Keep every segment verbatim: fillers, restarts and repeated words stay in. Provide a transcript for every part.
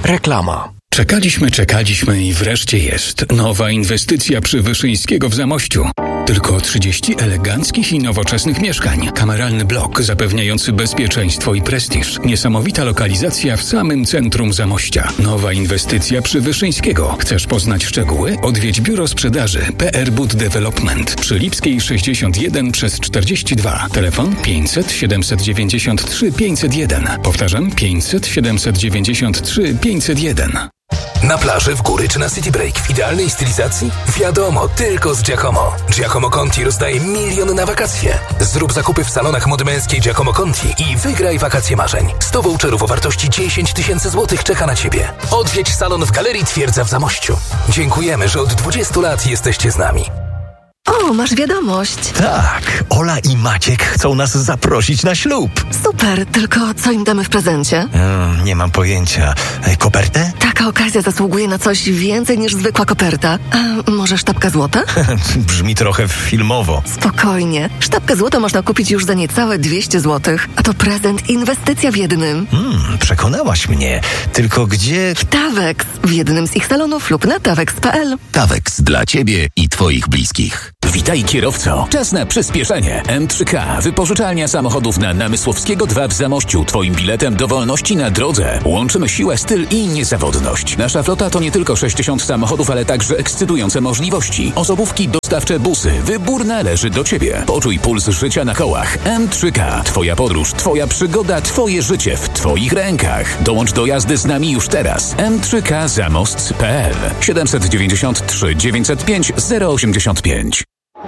Reklama. Czekaliśmy, czekaliśmy i wreszcie jest. Nowa inwestycja przy Wyszyńskiego w Zamościu. Tylko trzydzieści eleganckich i nowoczesnych mieszkań. Kameralny blok zapewniający bezpieczeństwo i prestiż. Niesamowita lokalizacja w samym centrum Zamościa. Nowa inwestycja przy Wyszyńskiego. Chcesz poznać szczegóły? Odwiedź biuro sprzedaży P R Bud Development przy Lipskiej sześćdziesiąt jeden przez czterdzieści dwa. Telefon pięćset siedemset dziewięćdziesiąt trzy pięćset jeden. Powtarzam pięćset siedemset dziewięćdziesiąt trzy pięćset jeden. Na plaży, w góry czy na City Break w idealnej stylizacji? Wiadomo, tylko z Giacomo. Giacomo Conti rozdaje miliony na wakacje. Zrób zakupy w salonach mody męskiej Giacomo Conti i wygraj wakacje marzeń. sto voucherów o wartości dziesięć tysięcy złotych czeka na Ciebie. Odwiedź salon w Galerii Twierdza w Zamościu. Dziękujemy, że od dwudziestu lat jesteście z nami. O, masz wiadomość. Tak, Ola i Maciek chcą nas zaprosić na ślub. Super, tylko co im damy w prezencie? Hmm, nie mam pojęcia. E, Kopertę? Taka okazja zasługuje na coś więcej niż zwykła koperta. A może sztabka złota? Brzmi trochę filmowo. Spokojnie. Sztabkę złota można kupić już za niecałe dwieście złotych. A to prezent, inwestycja w jednym. Hmm, przekonałaś mnie. Tylko gdzie... W Tawex. W jednym z ich salonów lub na tawex kropka p l. Tawex dla Ciebie i Twoich bliskich. Witaj kierowco. Czas na przyspieszenie. M trzy K. Wypożyczalnia samochodów na Namysłowskiego dwa w Zamościu. Twoim biletem do wolności na drodze. Łączymy siłę, styl i niezawodność. Nasza flota to nie tylko sześćdziesiąt samochodów, ale także ekscytujące możliwości. Osobówki, dostawcze busy. Wybór należy do Ciebie. Poczuj puls życia na kołach. M trzy K. Twoja podróż, Twoja przygoda, Twoje życie w Twoich rękach. Dołącz do jazdy z nami już teraz. M trzy K zamost kropka p l siedemset dziewięćdziesiąt trzy dziewięćset pięć zero osiemdziesiąt pięć.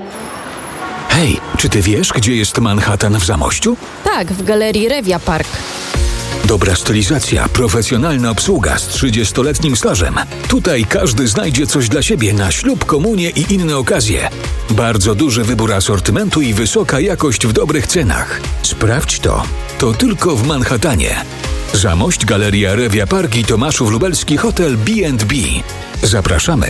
Hej, czy ty wiesz, gdzie jest Manhattan w Zamościu? Tak, w Galerii Revia Park. Dobra stylizacja, profesjonalna obsługa z trzydziestoletnim stażem. Tutaj każdy znajdzie coś dla siebie na ślub, komunię i inne okazje. Bardzo duży wybór asortymentu i wysoka jakość w dobrych cenach. Sprawdź to. To tylko w Manhattanie. Zamość, Galeria Revia Park i Tomaszów Lubelski Hotel B and B. Zapraszamy.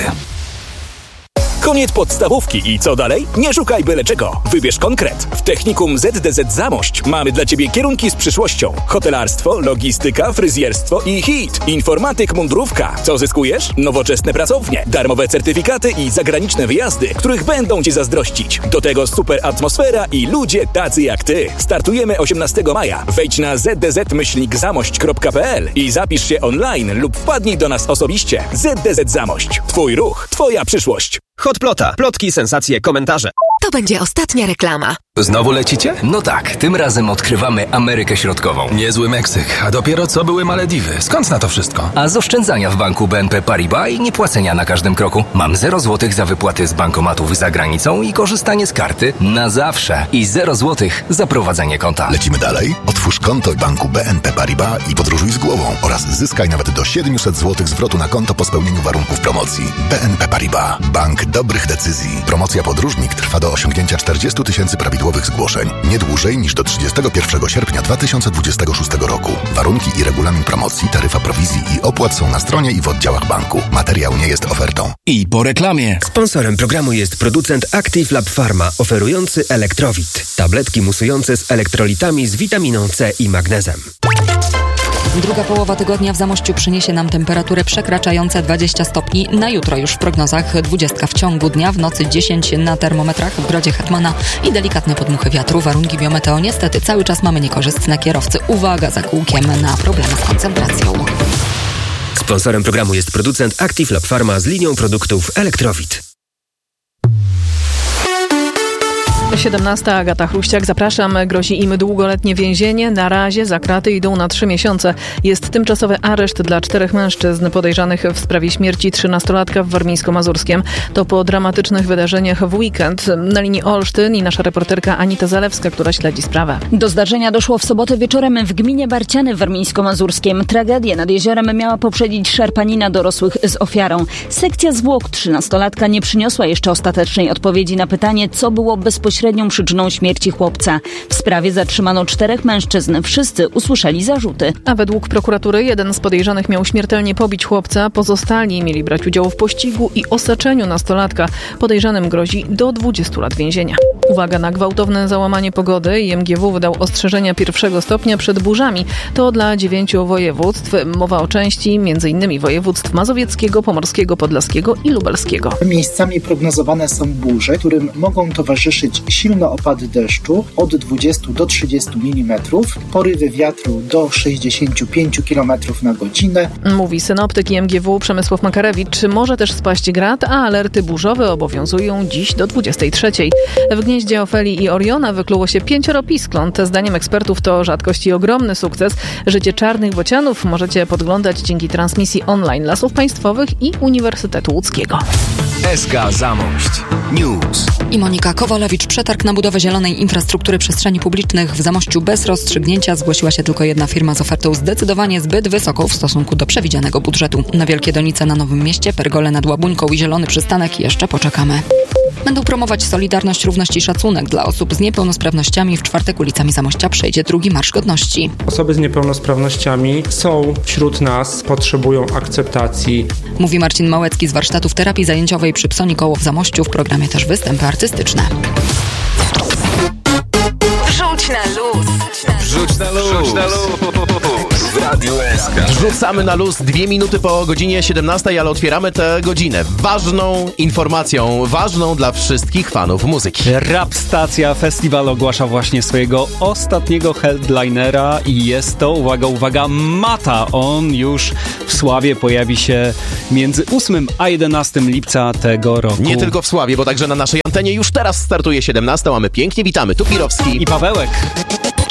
Koniec podstawówki i co dalej? Nie szukaj byle czego. Wybierz konkret. W Technikum Z D Z Zamość mamy dla Ciebie kierunki z przyszłością. Hotelarstwo, logistyka, fryzjerstwo i hit. Informatyk, mundurówka. Co zyskujesz? Nowoczesne pracownie, darmowe certyfikaty i zagraniczne wyjazdy, których będą Ci zazdrościć. Do tego super atmosfera i ludzie tacy jak Ty. Startujemy osiemnastego maja. Wejdź na z d z myślnik zamość kropka p l i zapisz się online lub wpadnij do nas osobiście. Z D Z Zamość. Twój ruch, Twoja przyszłość. Hotplota. Plotki, sensacje, komentarze. To będzie ostatnia reklama. Znowu lecicie? No tak, tym razem odkrywamy Amerykę Środkową. Niezły Meksyk, a dopiero co były Malediwy. Skąd na to wszystko? A z oszczędzania w banku B N P Paribas i niepłacenia na każdym kroku. Mam zero złotych za wypłaty z bankomatów za granicą i korzystanie z karty na zawsze. I zero złotych za prowadzenie konta. Lecimy dalej? Otwórz konto w banku B N P Paribas i podróżuj z głową oraz zyskaj nawet do siedemset złotych zwrotu na konto po spełnieniu warunków promocji. B N P Paribas. Bank dobrych decyzji. Promocja podróżnik trwa do osiągnięcia czterdziestu tysięcy prawidłowych zgłoszeń. Nie dłużej niż do trzydziestego pierwszego sierpnia dwa tysiące dwudziestego szóstego roku. Warunki i regulamin promocji, taryfa prowizji i opłat są na stronie i w oddziałach banku. Materiał nie jest ofertą. I po reklamie. Sponsorem programu jest producent Active Lab Pharma, oferujący Elektrowit. Tabletki musujące z elektrolitami z witaminą C i magnezem. Druga połowa tygodnia w Zamościu przyniesie nam temperaturę przekraczające dwadzieścia stopni. Na jutro już w prognozach dwudziestka w ciągu dnia, w nocy dziesięć na termometrach w Grodzie Hetmana i delikatne podmuchy wiatru. Warunki biometeo niestety cały czas mamy niekorzystne. Kierowcy, uwaga za kółkiem na problemy z koncentracją. Sponsorem programu jest producent Active Lab Pharma z linią produktów Elektrowit. siedemnasta. Agata Chruściak, zapraszam. Grozi im długoletnie więzienie. Na razie za kraty idą na trzy miesiące. Jest tymczasowy areszt dla czterech mężczyzn podejrzanych w sprawie śmierci trzynastolatka w Warmińsko-Mazurskiem. To po dramatycznych wydarzeniach w weekend. Na linii Olsztyn i nasza reporterka Anita Zalewska, która śledzi sprawę. Do zdarzenia doszło w sobotę wieczorem w gminie Barciany w Warmińsko-Mazurskiem. Tragedię nad jeziorem miała poprzedzić szarpanina dorosłych z ofiarą. Sekcja zwłok trzynastolatka nie przyniosła jeszcze ostatecznej odpowiedzi na pytanie, co było bezpośrednio przyczyną śmierci chłopca. W sprawie zatrzymano czterech mężczyzn. Wszyscy usłyszeli zarzuty. A według prokuratury jeden z podejrzanych miał śmiertelnie pobić chłopca. Pozostali mieli brać udział w pościgu i osaczeniu nastolatka. Podejrzanym grozi do dwudziestu lat więzienia. Uwaga na gwałtowne załamanie pogody. I M G W wydał ostrzeżenia pierwszego stopnia przed burzami. To dla dziewięciu województw. Mowa o części między innymi województw mazowieckiego, pomorskiego, podlaskiego i lubelskiego. Miejscami prognozowane są burze, którym mogą towarzyszyć silne opady deszczu od dwudziestu do trzydziestu milimetrów, porywy wiatru do sześćdziesięciu pięciu kilometrów na godzinę. Mówi synoptyk I M G W Przemysław Makarewicz. Może też spaść grad, a alerty burzowe obowiązują dziś do dwudziestej trzeciej. W gnieździe Ofelii i Oriona wykluło się pięcioro piskląt. Zdaniem ekspertów to rzadkość i ogromny sukces. Życie czarnych bocianów możecie podglądać dzięki transmisji online Lasów Państwowych i Uniwersytetu Łódzkiego. S K Zamość News. I Monika Kowalewicz. Przetarg na budowę zielonej infrastruktury przestrzeni publicznych w Zamościu bez rozstrzygnięcia. Zgłosiła się tylko jedna firma z ofertą zdecydowanie zbyt wysoką w stosunku do przewidzianego budżetu. Na Wielkie Donice na Nowym Mieście, pergole nad Łabuńką i zielony przystanek jeszcze poczekamy. Będą promować solidarność, równość i szacunek dla osób z niepełnosprawnościami. W czwartek ulicami Zamościa przejdzie drugi Marsz Godności. Osoby z niepełnosprawnościami są wśród nas, potrzebują akceptacji. Mówi Marcin Małecki z warsztatów terapii zajęciowej przy Psoni Koło w Zamościu. W programie też występy artystyczne. Wrzuć na luz. Wrzuć na luz. Wrzuć na luz. W Radiu S K. Wrzucamy na luz dwie minuty po godzinie siedemnastej, ale otwieramy tę godzinę ważną informacją, ważną dla wszystkich fanów muzyki. Rap Stacja Festiwal ogłasza właśnie swojego ostatniego headlinera i jest to, uwaga, uwaga, Mata. On już w Sławie pojawi się między ósmego a jedenastego lipca tego roku. Nie tylko w Sławie, bo także na naszej antenie już teraz startuje siedemnasta, a my pięknie witamy. Tu Pirowski i Pawełek.